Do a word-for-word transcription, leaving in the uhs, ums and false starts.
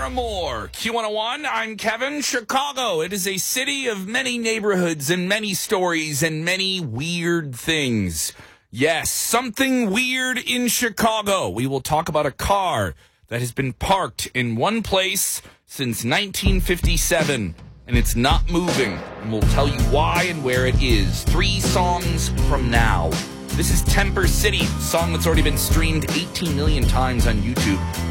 Paramore, Q one oh one, I'm Kevin. Chicago, it is a city of many neighborhoods and many stories and many weird things. Yes, something weird in Chicago. We will talk about a car that has been parked in one place since nineteen fifty-seven, and it's not moving. And we'll tell you why and where it is. Three songs from now. This is Temper City, a song that's already been streamed eighteen million times on YouTube.